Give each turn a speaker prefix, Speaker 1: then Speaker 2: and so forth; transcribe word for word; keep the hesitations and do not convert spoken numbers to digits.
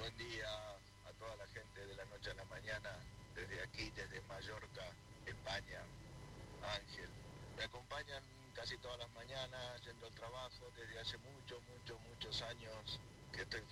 Speaker 1: buen día a toda la gente de la noche a la mañana, desde aquí, desde Mallorca, España. Ángel, me acompañan casi todas las mañanas yendo al trabajo desde hace muchos, muchos, muchos años que estoy